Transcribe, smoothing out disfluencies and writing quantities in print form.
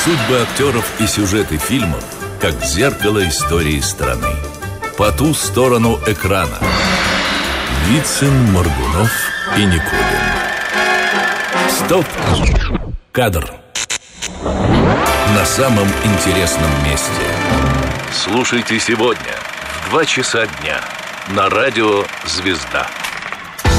Судьбы актеров и сюжеты фильмов как зеркало истории страны. По ту сторону экрана. Вицин, Моргунов и Никулин. Стоп! Кадр. На самом интересном месте. Слушайте сегодня в 2 часа дня на радио «Звезда».